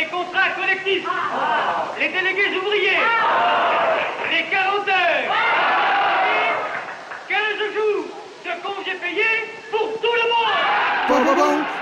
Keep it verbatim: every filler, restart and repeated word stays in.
les contrats collectifs, les délégués ouvriers, les quarante heures, quinze jours de congés payés pour tout le monde.